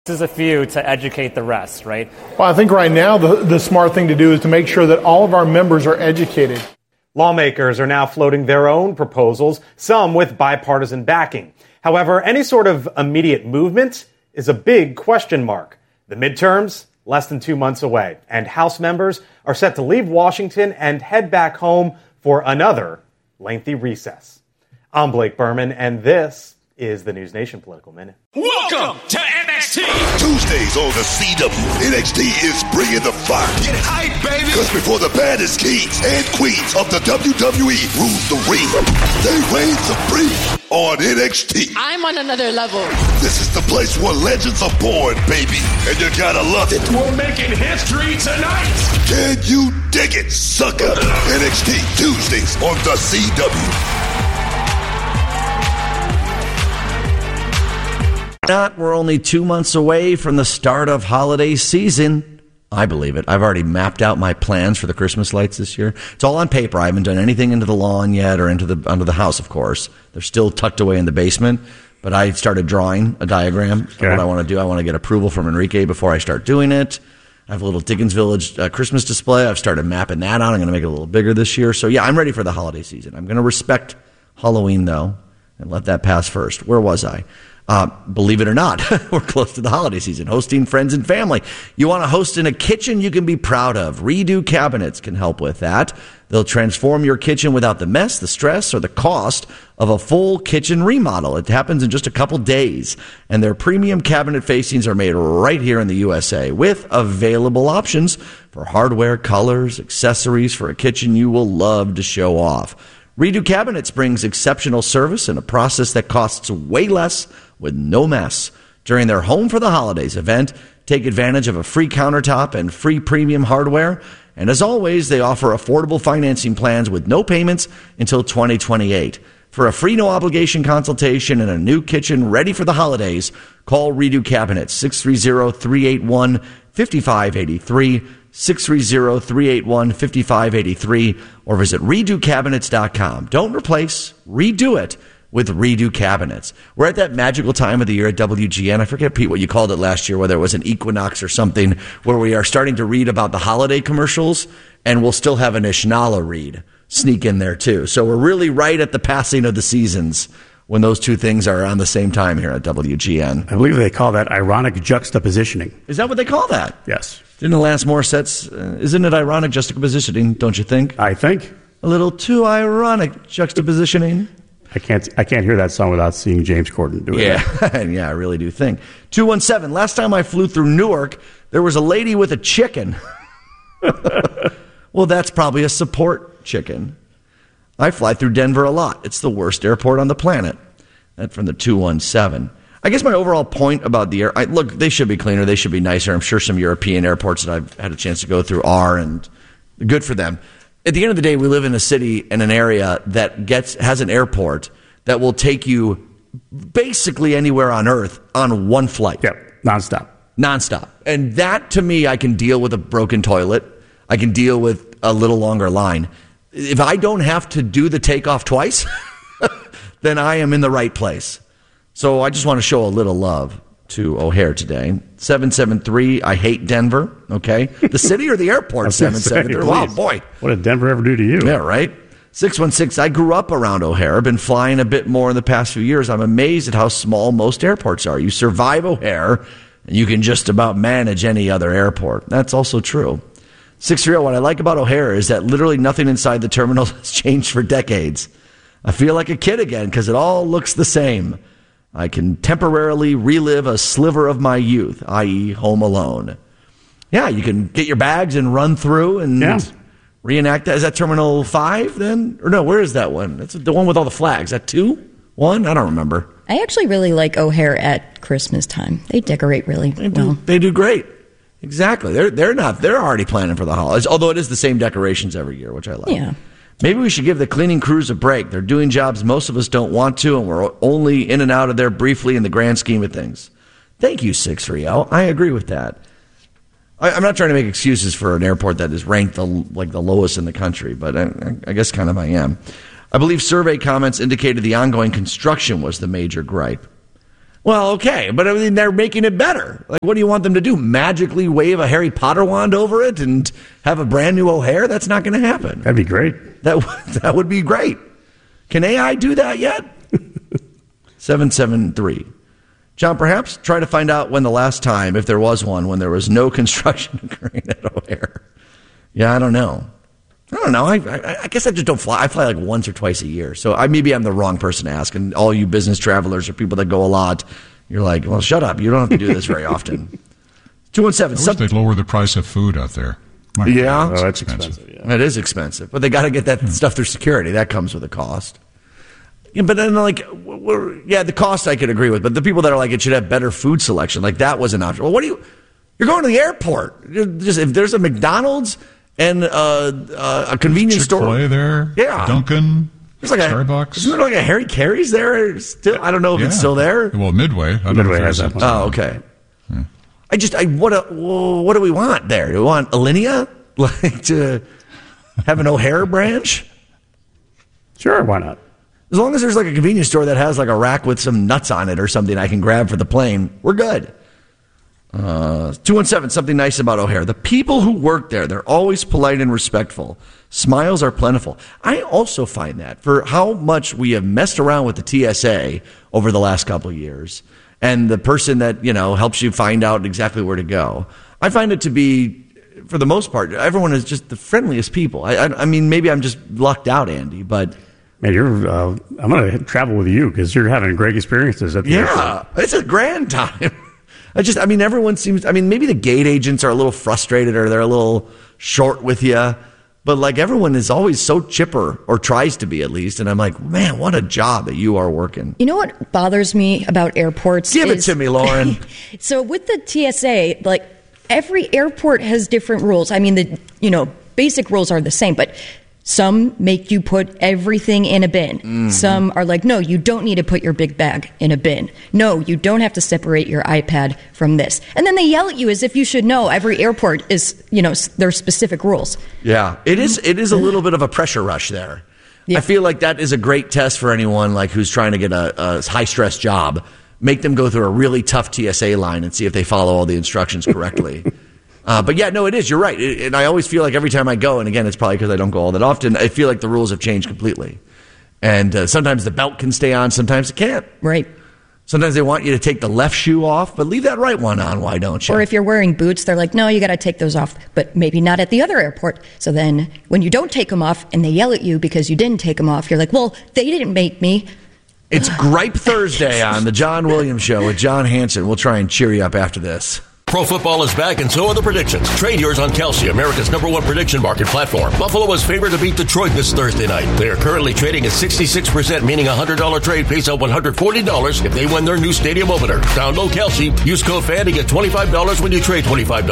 is a few to educate the rest, right? Well, I think right now the smart thing to do is to make sure that all of our members are educated. Lawmakers are now floating their own proposals, some with bipartisan backing. However, any sort of immediate movement is a big question mark. The midterms, less than 2 months away, and House members are set to leave Washington and head back home for another lengthy recess. I'm Blake Berman, and this is the News Nation Political Minute. Welcome to NXT. Tuesdays on the CW, NXT is bringing the fire. Get hype, baby. Because before the baddest kings and queens of the WWE rule the ring, they reign supreme on NXT. I'm on another level. This is the place where legends are born, baby, and you gotta love it. We're making history tonight. Can you dig it, sucker? NXT Tuesdays on the CW. We're only 2 months away from the start of holiday season. I believe it. I've already mapped out my plans for the Christmas lights this year. It's all on paper. I haven't done anything into the lawn yet or under the house, of course. They're still tucked away in the basement. But I started drawing a diagram of what I want to do. I want to get approval from Enrique before I start doing it. I have a little Dickens Village Christmas display. I've started mapping that out. I'm going to make it a little bigger this year. So, yeah, I'm ready for the holiday season. I'm going to respect Halloween, though, and let that pass first. Where was I? Believe it or not, we're close to the holiday season, hosting friends and family. You want to host in a kitchen you can be proud of. Redo Cabinets can help with that. They'll transform your kitchen without the mess, the stress, or the cost of a full kitchen remodel. It happens in just a couple days, and their premium cabinet facings are made right here in the USA with available options for hardware, colors, accessories for a kitchen you will love to show off. Redo Cabinets brings exceptional service and a process that costs way less with no mess. During their Home for the Holidays event, take advantage of a free countertop and free premium hardware. And as always, they offer affordable financing plans with no payments until 2028. For a free no-obligation consultation and a new kitchen ready for the holidays, call Redo Cabinets, 630-381-5583, 630-381-5583, or visit redocabinets.com. Don't replace, redo it with Redo Cabinets. We're at that magical time of the year at WGN. I forget, Pete, what you called it last year, whether it was an equinox or something, where we are starting to read about the holiday commercials, and we'll still have an Ishnala read sneak in there, too. So we're really right at the passing of the seasons when those two things are on the same time here at WGN. I believe they call that ironic juxtapositioning. Is that what they call that? Yes. Didn't Alanis Morissette's, isn't it ironic juxtapositioning, don't you think? I think. A little too ironic juxtapositioning. I can't hear that song without seeing James Corden do it. Yeah, yeah, I really do think. 217, last time I flew through Newark, there was a lady with a chicken. Well, that's probably a support chicken. I fly through Denver a lot. It's the worst airport on the planet. That's from the 217. I guess my overall point about the air, look, they should be cleaner. They should be nicer. I'm sure some European airports that I've had a chance to go through are, and good for them. At the end of the day, we live in a city and an area that has an airport that will take you basically anywhere on Earth on one flight. Yep, nonstop. And that, to me, I can deal with a broken toilet. I can deal with a little longer line. If I don't have to do the takeoff twice, then I am in the right place. So I just want to show a little love to O'Hare today. 773, I hate Denver. Okay. The city or the airport? 773. Wow, boy. What did Denver ever do to you? Yeah, right. 616, I grew up around O'Hare. Been flying a bit more in the past few years. I'm amazed at how small most airports are. You survive O'Hare, and you can just about manage any other airport. That's also true. 630, what I like about O'Hare is that literally nothing inside the terminal has changed for decades. I feel like a kid again because it all looks the same. I can temporarily relive a sliver of my youth, i.e. Home Alone. Yeah, you can get your bags and run through and reenact that. Is that Terminal 5 then? Or no, where is that one? That's the one with all the flags. Is that 2? 1? I don't remember. I actually really like O'Hare at Christmas time. They decorate really well. They do great. Exactly. They're already planning for the holidays, although it is the same decorations every year, which I like. Yeah. Maybe we should give the cleaning crews a break. They're doing jobs most of us don't want to, and we're only in and out of there briefly in the grand scheme of things. Thank you, 630. I agree with that. I'm not trying to make excuses for an airport that is ranked the lowest in the country, but I guess kind of I am. I believe survey comments indicated the ongoing construction was the major gripe. Well, okay, but I mean, they're making it better. Like, what do you want them to do? Magically wave a Harry Potter wand over it and have a brand new O'Hare? That's not going to happen. That'd be great. That would be great. Can AI do that yet? 773. John, perhaps try to find out when the last time, if there was one, when there was no construction occurring at O'Hare. Yeah, I don't know. I guess I just don't fly. I fly like once or twice a year. So maybe I'm the wrong person to ask. And all you business travelers or people that go a lot, you're like, well, shut up. You don't have to do this very often. 217. I wish they'd lower the price of food out there. Yeah. Oh, that's expensive. Yeah. It is expensive. But they got to get that stuff through security. That comes with a cost. Yeah, but then, the cost I could agree with. But the people that are like, it should have better food selection, like that was an option. Well, you're going to the airport. If there's a McDonald's and a convenience store. Chick-fil-A there? Yeah. Dunkin'? There's like Starbucks? Isn't there like a Harry Carey's there? Still, I don't know if it's still there. Well, Midway. Midway has that one. Oh, okay. Yeah. What do we want there? Do we want Alinea? Like to have an O'Hare branch? Sure, why not? As long as there's like a convenience store that has like a rack with some nuts on it or something I can grab for the plane, we're good. 217, something nice about O'Hare. The people who work there, they're always polite and respectful. Smiles are plentiful. I also find that for how much we have messed around with the TSA over the last couple of years and the person that, helps you find out exactly where to go, I find it to be, for the most part, everyone is just the friendliest people. I mean, maybe I'm just lucked out, Andy, but... Man, I'm going to travel with you because you're having great experiences at the airport. Yeah, it's a grand time. Everyone seems, maybe the gate agents are a little frustrated or they're a little short with you, but like everyone is always so chipper or tries to be at least. And I'm like, man, what a job that you are working. You know what bothers me about airports? Give it to me, Lauren. So with the TSA, like every airport has different rules. I mean, the basic rules are the same, but some make you put everything in a bin. Mm-hmm. Some are like, no, you don't need to put your big bag in a bin. No, you don't have to separate your iPad from this. And then they yell at you as if you should know every airport is, their specific rules. Yeah, it is a little bit of a pressure rush there. Yeah. I feel like that is a great test for anyone like who's trying to get a high-stress job. Make them go through a really tough TSA line and see if they follow all the instructions correctly. But yeah, no, it is. You're right. And I always feel like every time I go, and again, it's probably because I don't go all that often, I feel like the rules have changed completely. And sometimes the belt can stay on, sometimes it can't. Right. Sometimes they want you to take the left shoe off, but leave that right one on. Why don't you? Or if you're wearing boots, they're like, no, you got to take those off, but maybe not at the other airport. So then when you don't take them off and they yell at you because you didn't take them off, you're like, well, they didn't make me. It's Gripe Thursday on the John Williams Show with John Hansen. We'll try and cheer you up after this. Pro football is back, and so are the predictions. Trade yours on Kalshi, America's #1 prediction market platform. Buffalo was favored to beat Detroit this Thursday night. They are currently trading at 66%, meaning a $100 trade pays out $140 if they win their new stadium opener. Download Kalshi. Use code FAN to get $25 when you trade $25.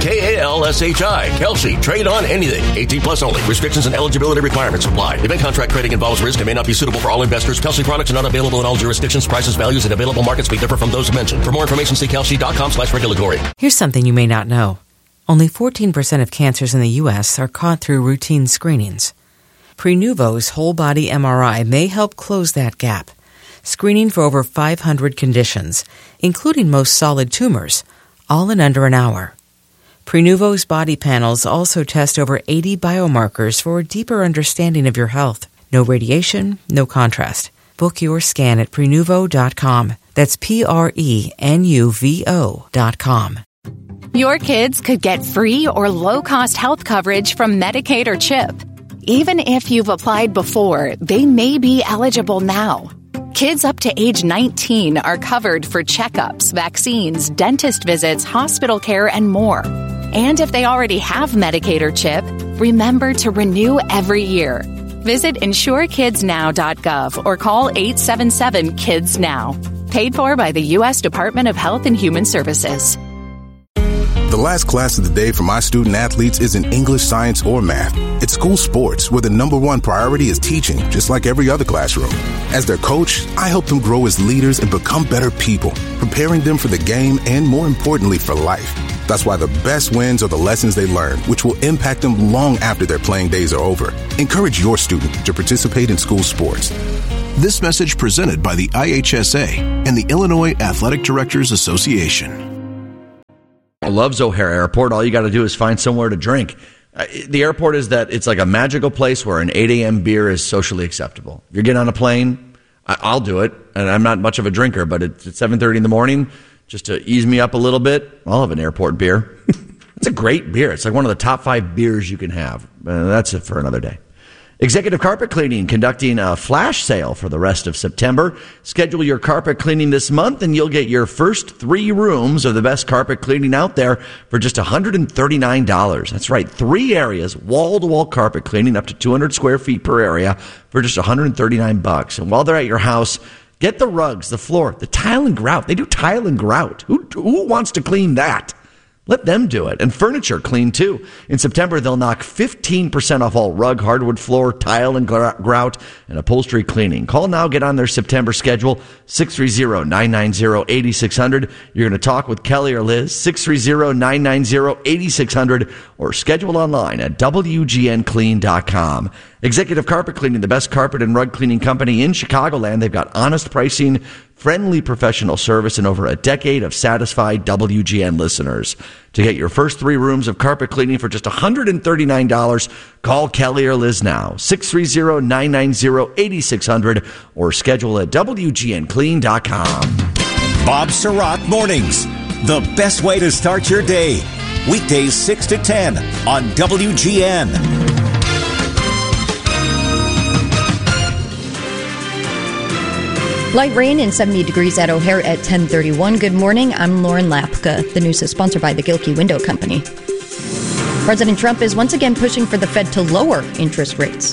KALSHI. Kalshi. Trade on anything. 18 plus only. Restrictions and eligibility requirements apply. Event contract trading involves risk and may not be suitable for all investors. Kalshi products are not available in all jurisdictions. Prices, values, and available markets may differ from those mentioned. For more information, see kalshi.com/regulatory. Here's something you may not know. Only 14% of cancers in the U.S. are caught through routine screenings. Prenuvo's whole-body MRI may help close that gap, screening for over 500 conditions, including most solid tumors, all in under an hour. Prenuvo's body panels also test over 80 biomarkers for a deeper understanding of your health. No radiation, no contrast. Book your scan at Prenuvo.com. That's Prenuvo.com. Your kids could get free or low-cost health coverage from Medicaid or CHIP. Even if you've applied before, they may be eligible now. Kids up to age 19 are covered for checkups, vaccines, dentist visits, hospital care, and more. And if they already have Medicaid or CHIP, remember to renew every year. Visit InsureKidsNow.gov or call 877-KIDS-NOW. Paid for by the U.S. Department of Health and Human Services. The last class of the day for my student athletes isn't English, science, or math. It's school sports, where the #1 priority is teaching, just like every other classroom. As their coach, I help them grow as leaders and become better people, preparing them for the game and, more importantly, for life. That's why the best wins are the lessons they learn, which will impact them long after their playing days are over. Encourage your student to participate in school sports. This message presented by the IHSA and the Illinois Athletic Directors Association. Loves O'Hare Airport. All you got to do is find somewhere to drink. The airport is that it's like a magical place where an 8 a.m. beer is socially acceptable. If you're getting on a plane, I'll do it. And I'm not much of a drinker, but it's at 7:30 in the morning, just to ease me up a little bit, I'll have an airport beer. It's a great beer. It's like one of the top 5 beers you can have. That's it for another day. Executive Carpet Cleaning conducting a flash sale for the rest of September. Schedule your carpet cleaning this month and you'll get your first 3 rooms of the best carpet cleaning out there for just $139. That's right, 3 areas, wall-to-wall carpet cleaning up to 200 square feet per area for just $139. And while they're at your house, get the rugs, the floor, the tile and grout. They do tile and grout. Who wants to clean that? Let them do it. And furniture clean, too. In September, they'll knock 15% off all rug, hardwood floor, tile, and grout, and upholstery cleaning. Call now. Get on their September schedule, 630-990-8600. You're going to talk with Kelly or Liz, 630-990-8600, or schedule online at WGNclean.com. Executive Carpet Cleaning, the best carpet and rug cleaning company in Chicagoland. They've got honest pricing, friendly professional service, and over a decade of satisfied WGN listeners. To get your first 3 rooms of carpet cleaning for just $139, call Kelly or Liz now, 630-990-8600, or schedule at WGNclean.com. Bob Surratt Mornings, the best way to start your day. Weekdays 6 to 10 on WGN. Light rain and 70 degrees at O'Hare at 10:31. Good morning. I'm Lauren Lapka. The news is sponsored by the Gilkey Window Company. President Trump is once again pushing for the Fed to lower interest rates.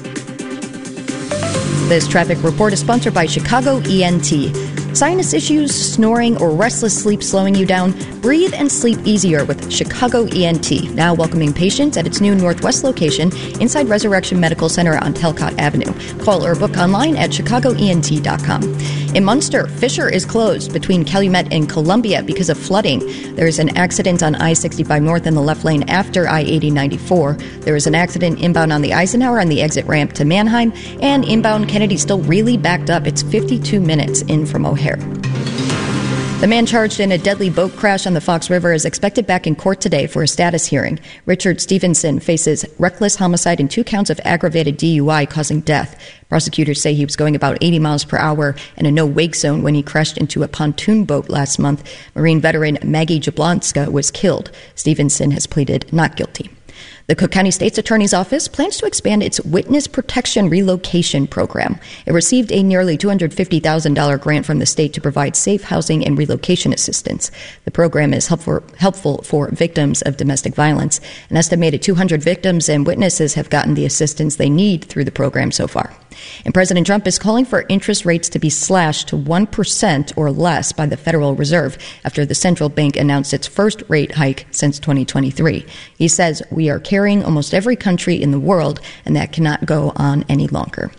This traffic report is sponsored by Chicago ENT. Sinus issues, snoring, or restless sleep slowing you down? Breathe and sleep easier with Chicago ENT, now welcoming patients at its new Northwest location inside Resurrection Medical Center on Talcott Avenue. Call or book online at chicagoent.com. In Munster, Fisher is closed between Calumet and Columbia because of flooding. There is an accident on I-65 North in the left lane after I-80-94. There is an accident inbound on the Eisenhower on the exit ramp to Mannheim, and inbound Kennedy still really backed up. It's 52 minutes in from O'Hare. The man charged in a deadly boat crash on the Fox River is expected back in court today for a status hearing. Richard Stevenson faces reckless homicide and 2 counts of aggravated DUI causing death. Prosecutors say he was going about 80 miles per hour in a no-wake zone when he crashed into a pontoon boat last month. Marine veteran Maggie Jablonska was killed. Stevenson has pleaded not guilty. The Cook County State's Attorney's Office plans to expand its Witness Protection Relocation Program. It received a nearly $250,000 grant from the state to provide safe housing and relocation assistance. The program is helpful for victims of domestic violence. An estimated 200 victims and witnesses have gotten the assistance they need through the program so far. And President Trump is calling for interest rates to be slashed to 1% or less by the Federal Reserve after the central bank announced its first rate hike since 2023. He says we are carrying almost every country in the world, and that cannot go on any longer.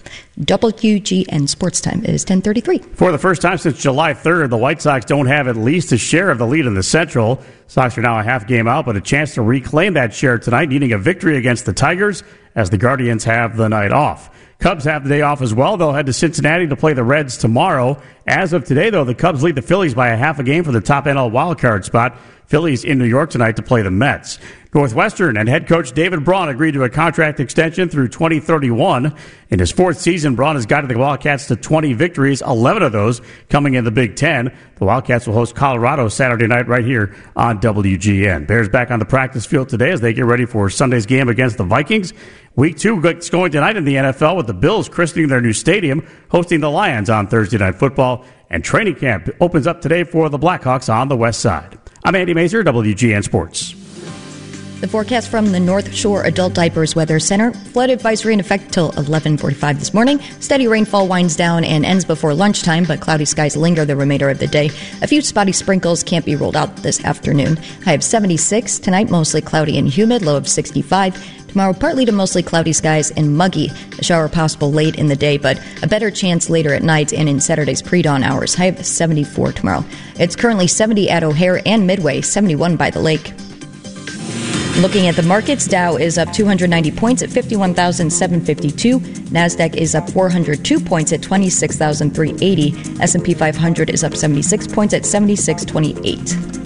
WGN Sports Time is 10:33. For the first time since July 3rd, the White Sox don't have at least a share of the lead in the Central. Sox are now a half game out, but a chance to reclaim that share tonight, needing a victory against the Tigers as the Guardians have the night off. Cubs have the day off as well. They'll head to Cincinnati to play the Reds tomorrow. As of today, though, the Cubs lead the Phillies by a half a game for the top NL wildcard spot. Phillies in New York tonight to play the Mets. Northwestern and head coach David Braun agreed to a contract extension through 2031. In his 4th season, Braun has guided the Wildcats to 20 victories, 11 of those coming in the Big Ten. The Wildcats will host Colorado Saturday night right here on WGN. Bears back on the practice field today as they get ready for Sunday's game against the Vikings. Week 2 gets going tonight in the NFL with the Bills christening their new stadium, hosting the Lions on Thursday Night Football. And training camp opens up today for the Blackhawks on the west side. I'm Andy Mazur, WGN Sports. The forecast from the North Shore Adult Diapers Weather Center. Flood advisory in effect till 11:45 this morning. Steady rainfall winds down and ends before lunchtime, but cloudy skies linger the remainder of the day. A few spotty sprinkles can't be ruled out this afternoon. High of 76. Tonight, mostly cloudy and humid, low of 65. Tomorrow, partly to mostly cloudy skies and muggy. A shower possible late in the day, but a better chance later at night and in Saturday's pre-dawn hours. High of 74 tomorrow. It's currently 70 at O'Hare and Midway, 71 by the lake. Looking at the markets, Dow is up 290 points at 51,752. NASDAQ is up 402 points at 26,380. S&P 500 is up 76 points at 7628.